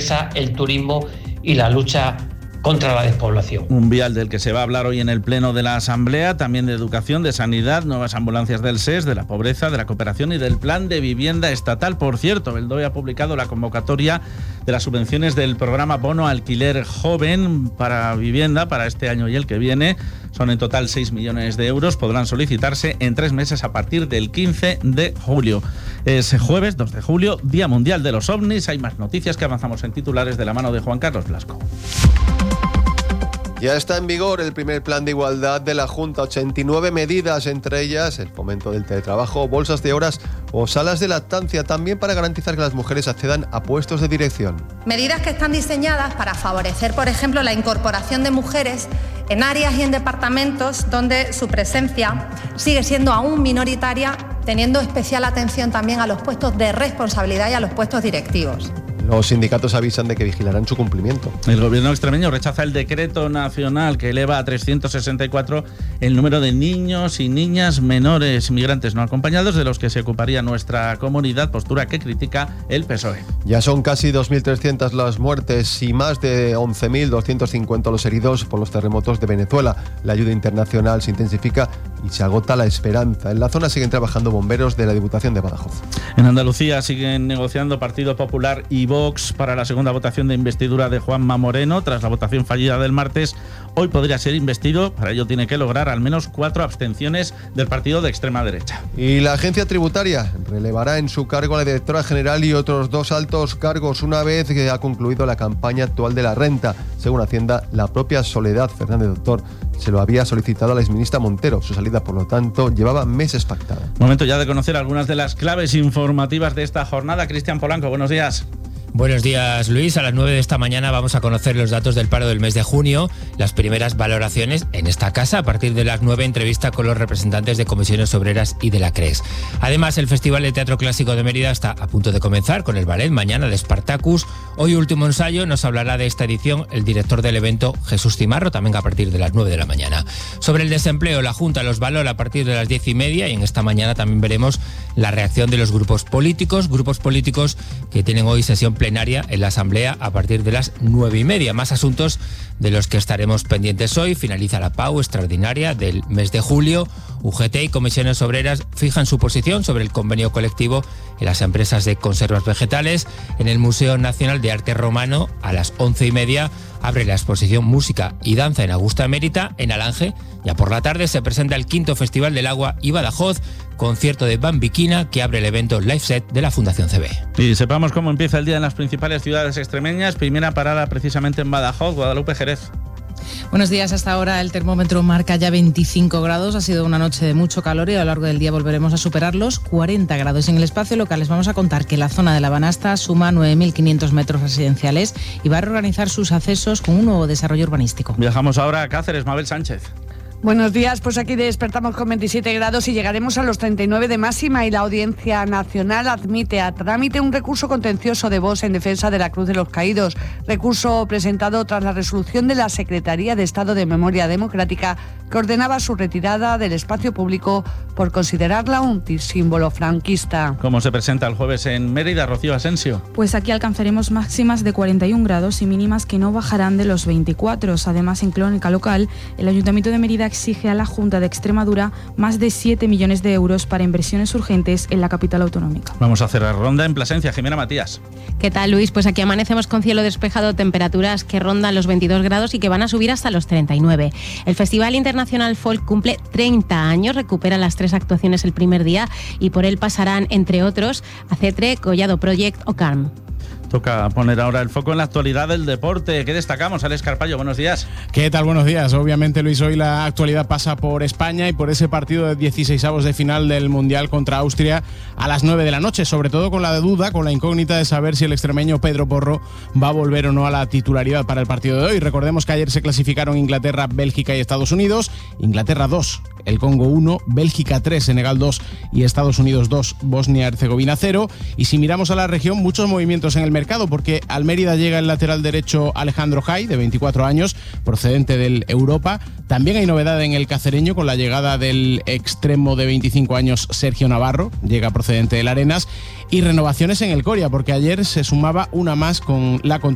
empresa, el turismo y la lucha contra la despoblación. Un vial del que se va a hablar hoy en el Pleno de la Asamblea, también de educación, de sanidad, nuevas ambulancias del SES, de la pobreza, de la cooperación y del plan de vivienda estatal. Por cierto, el DOE ha publicado la convocatoria de las subvenciones del programa Bono Alquiler Joven para vivienda para este año y el que viene. Son en total 6 millones de euros. Podrán solicitarse en 3 meses a partir del 15 de julio. Es jueves 2 de julio, Día Mundial de los OVNIs. Hay más noticias que avanzamos en titulares de la mano de Juan Carlos Blasco. Ya está en vigor el primer plan de igualdad de la Junta, 89 medidas, entre ellas el fomento del teletrabajo, bolsas de horas o salas de lactancia, también para garantizar que las mujeres accedan a puestos de dirección. Medidas que están diseñadas para favorecer, por ejemplo, la incorporación de mujeres en áreas y en departamentos donde su presencia sigue siendo aún minoritaria, teniendo especial atención también a los puestos de responsabilidad y a los puestos directivos. Los sindicatos avisan de que vigilarán su cumplimiento. El gobierno extremeño rechaza el decreto nacional que eleva a 364 el número de niños y niñas menores migrantes no acompañados de los que se ocuparía nuestra comunidad, postura que critica el PSOE. Ya son casi 2.300 las muertes y más de 11.250 los heridos por los terremotos de Venezuela. La ayuda internacional se intensifica y se agota la esperanza. En la zona siguen trabajando bomberos de la Diputación de Badajoz. En Andalucía siguen negociando Partido Popular y Vox para la segunda votación de investidura de Juanma Moreno. Tras la votación fallida del martes, hoy podría ser investido. Para ello tiene que lograr al menos 4 abstenciones del partido de extrema derecha. Y la agencia tributaria relevará en su cargo a la directora general y otros 2 altos cargos una vez que ha concluido la campaña actual de la renta. Según Hacienda, la propia Soledad Fernández Doctor se lo había solicitado a la exministra Montero. Su salida, por lo tanto, llevaba meses pactada. Momento ya de conocer algunas de las claves informativas de esta jornada. Cristian Polanco, buenos días. Buenos días, Luis. A las 9 de esta mañana vamos a conocer los datos del paro del mes de junio, las primeras valoraciones en esta casa. A partir de las 9, entrevista con los representantes de comisiones obreras y de la CRES. Además, el Festival de Teatro Clásico de Mérida está a punto de comenzar con el ballet mañana de Spartacus. Hoy, último ensayo, nos hablará de esta edición el director del evento, Jesús Cimarro, también a partir de las 9 de la mañana. Sobre el desempleo, la Junta los valora a partir de las 10:30 y en esta mañana también veremos la reacción de los grupos políticos que tienen hoy sesión plenaria en la Asamblea a partir de las 9:30. Más asuntos de los que estaremos pendientes hoy. Finaliza la PAU extraordinaria del mes de julio. UGT y comisiones obreras fijan su posición sobre el convenio colectivo en las empresas de conservas vegetales. En el Museo Nacional de Arte Romano, a las 11:30, abre la exposición Música y Danza en Augusta Emérita, en Alange. Ya por la tarde se presenta el 5º Festival del Agua y Badajoz, concierto de Bambiquina que abre el evento Live Set de la Fundación CB. Y sepamos cómo empieza el día en las principales ciudades extremeñas. Primera parada precisamente en Badajoz, Guadalupe Jerez. Buenos días. Hasta ahora el termómetro marca ya 25 grados. Ha sido una noche de mucho calor y a lo largo del día volveremos a superar los 40 grados. En el espacio local les vamos a contar que la zona de la Banasta suma 9.500 metros residenciales y va a reorganizar sus accesos con un nuevo desarrollo urbanístico. Viajamos ahora a Cáceres, Mabel Sánchez. Buenos días, pues aquí despertamos con 27 grados y llegaremos a los 39 de máxima y la Audiencia Nacional admite a trámite un recurso contencioso de Vox en defensa de la Cruz de los Caídos. Recurso presentado tras la resolución de la Secretaría de Estado de Memoria Democrática que ordenaba su retirada del espacio público por considerarla un símbolo franquista. ¿Cómo se presenta el jueves en Mérida, Rocío Asensio? Pues aquí alcanzaremos máximas de 41 grados y mínimas que no bajarán de los 24. Además, en crónica local, el Ayuntamiento de Mérida exige a la Junta de Extremadura más de 7 millones de euros para inversiones urgentes en la capital autonómica. Vamos a cerrar ronda en Plasencia. Jimena Matías. ¿Qué tal, Luis? Pues aquí amanecemos con cielo despejado, temperaturas que rondan los 22 grados y que van a subir hasta los 39. El Festival Internacional Folk cumple 30 años, recupera las 3 actuaciones el primer día y por él pasarán, entre otros, Acetre, Collado Project o Carm. Toca poner ahora el foco en la actualidad del deporte. ¿Qué destacamos? Alex Carpallo, buenos días. ¿Qué tal? Buenos días. Obviamente, Luis, hoy la actualidad pasa por España y por ese partido de 16avos de final del Mundial contra Austria a las 9 de la noche, sobre todo con la duda, con la incógnita de saber si el extremeño Pedro Porro va a volver o no a la titularidad para el partido de hoy. Recordemos que ayer se clasificaron Inglaterra, Bélgica y Estados Unidos. Inglaterra 2, el Congo 1, Bélgica 3, Senegal 2 y Estados Unidos 2, Bosnia-Herzegovina 0. Y si miramos a la región, muchos movimientos en el mercado, porque al Mérida llega el lateral derecho Alejandro Jai, de 24 años, procedente del Europa. También hay novedad en el cacereño con la llegada del extremo de 25 años Sergio Navarro, llega procedente del Arenas, y renovaciones en el Coria, porque ayer se sumaba una más con la